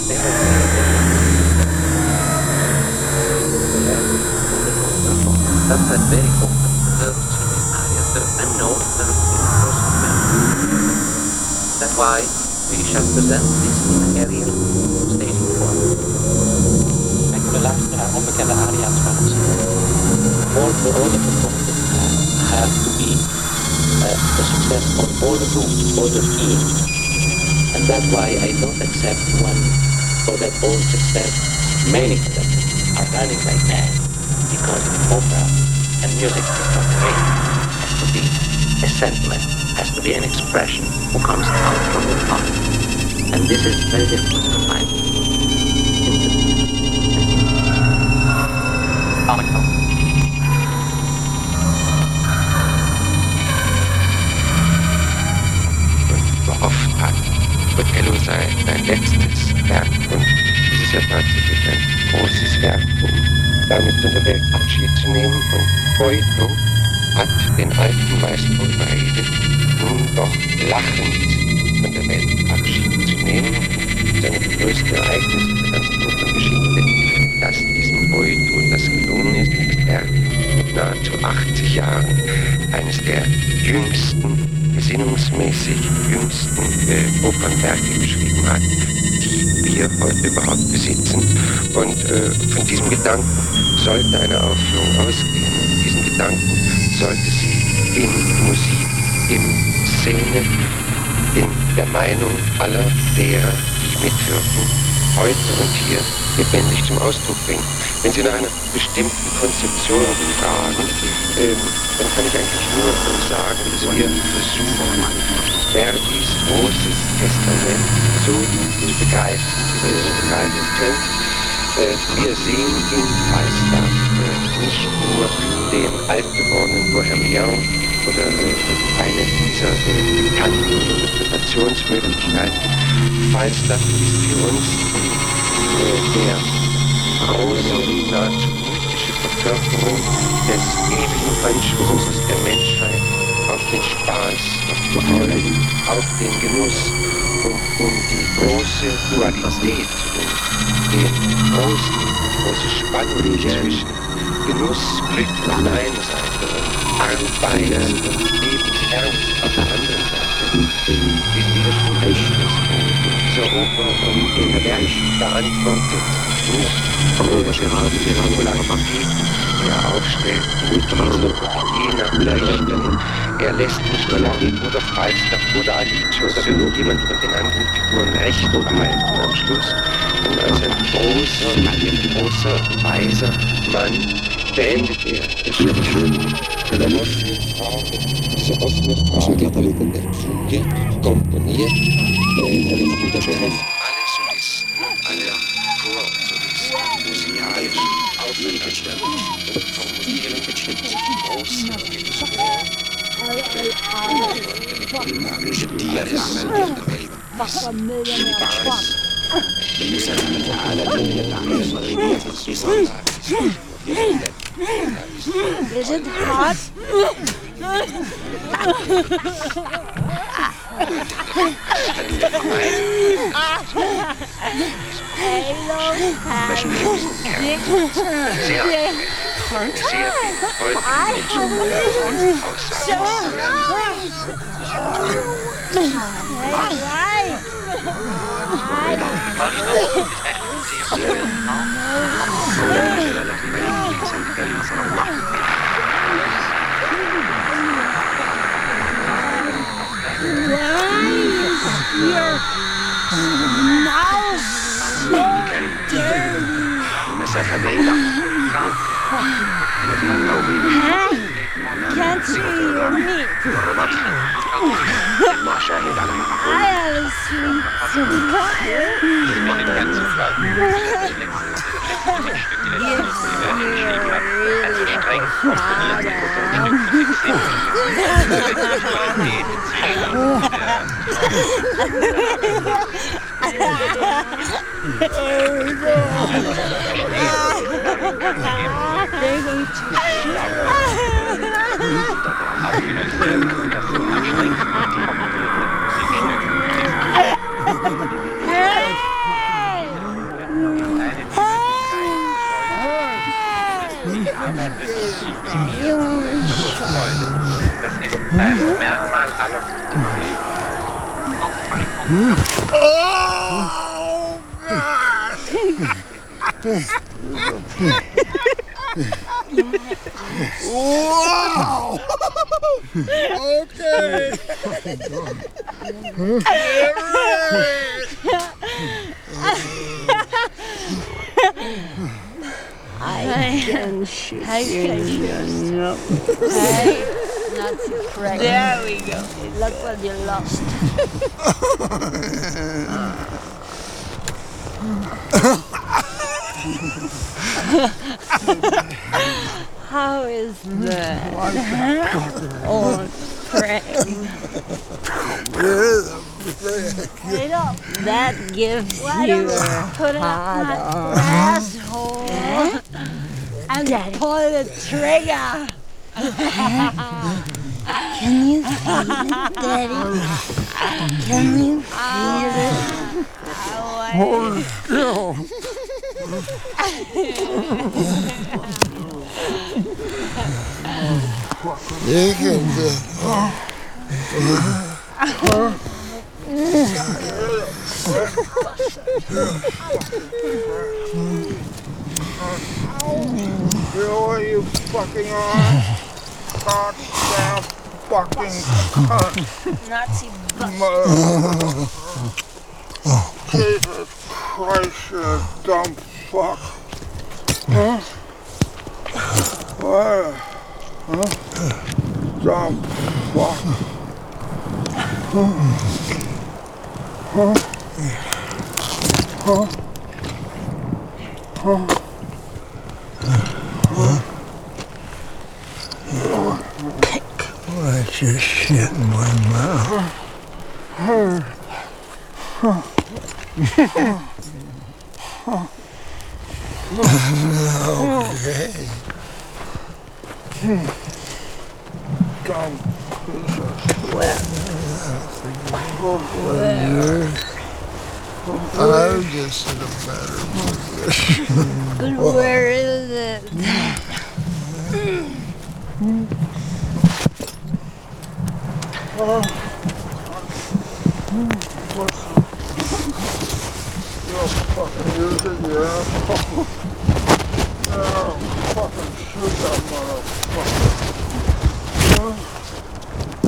That's a very open reserved swimming areas. There are unknown, there are across the map. That's why we shall present this in aerial staging form. En voor de luisteraar onbekende area's van ons. All the performances have to be a success on all the groups, all the teams. And that's why I don't accept one for that all success. Many of them are running like mad because opera and music is not great. It has to be a sentiment, has to be an expression who comes out from the heart. And this is very difficult to find. Gehofft hat, Othello sei sein letztes Werk und es ist ja tatsächlich ein großes Werk, um damit von der Welt Abschied zu nehmen und Boito hat den alten Maestro überredet, nun doch lachend von der Welt Abschied zu nehmen. Seine größte Ereignis der ganzen Operngeschichte, dass diesem Boito das gelungen ist, er mit nahezu 80 Jahren eines der jüngsten, gesinnungsmäßig jüngsten Opernwerke geschrieben hat, die wir heute überhaupt besitzen. Und von diesem Gedanken sollte eine Aufführung ausgehen. Und diesen Gedanken sollte sie in Musik, in Szene, in der Meinung aller derer, die mitwirken, heute und hier lebendig zum Ausdruck bringen. Wenn Sie nach einer bestimmten Konzeption fragen, dann kann ich eigentlich nur sagen, dass wir versuchen, Verdis großes Testament so zu begreifen, wie wir es begreifen können. Wir sehen in Falstaff nicht nur den altgewordenen Bohemian oder eine dieser bekannten Interpretationsmöglichkeiten. Falstaff ist für uns der große, nahezu mythische Verkörperung des ewigen Anspruchs der Menschheit auf den Spaß, auf die Freude, auf den Genuss und um die große Dualität, die große Spannung zwischen Genuss, Glück auf der einen Seite und Arbeit und Lebensernst auf der anderen Seite. Diesen Widerspruch dieser Oper und in der Werk beantwortet nicht Nicolas Paquet, der aufstellt, je nach Leuchten. Er lässt nicht Claudine oder Falstaff oder Alice oder irgendjemand von den anderen Figuren Recht behalten am Schluss. Und als ein großer, weiser Mann beendet er das Stück. Der offene Frage von der Fuge komponiert, eine gute Schrift. Alle Solisten, alle Chorsolisten, musikalisch aufgestellt und formulieren bestimmte große Is it hot? Can't see your meat. I have a Hey! Das ist ein Merkmal aller Wow! Okay. I can shoot you. No. Hey, not correct. There we go. Look what you lost. How is that? Oh, Craig. Wait up. That gives you a put it up my asshole and pull the trigger. Can you feel it, Daddy? Can you feel it? Hold still. You can feel what you fucking are? Goddamn fucking cunt. Nazi bastard. Jesus Christ, you dumb fuck. Huh? What? Huh? Dumb fuck. Huh? Huh? Huh? What's your shit in my mouth? Okay. Dumb piece of I'm just in a better position. But where is it? You'll fucking use it, you asshole. Yeah, fucking shoot that motherfucker.